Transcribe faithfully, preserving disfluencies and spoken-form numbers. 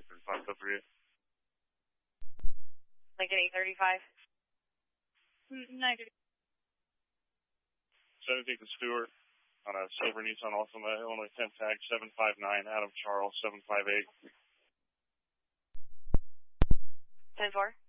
thirty-five, code for you. Lincoln eight thirty-five. nine thirty. seventeenth and Stewart on a silver Nissan Altima, Illinois temp tag seven five nine, Adam Charles seven five eight. ten four.